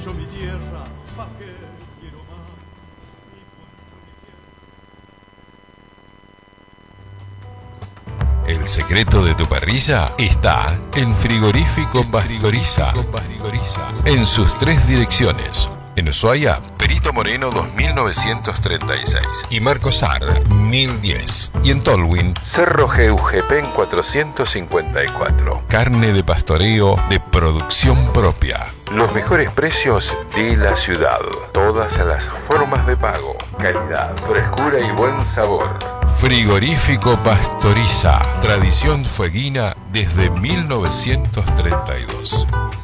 poncho, mi tierra, ¿pa' qué quiero más? Mi poncho, mi tierra. El secreto de tu parrilla está en Frigorífico Pastoriza. En sus 3 direcciones. En Ushuaia, Perito Moreno 2936 y Marcosar 1010. Y en Tolwyn, Cerro Geujepen 454. Carne de pastoreo de producción propia. Los mejores precios de la ciudad. Todas las formas de pago. Calidad, frescura y buen sabor. Frigorífico Pastoriza. Tradición fueguina desde 1932.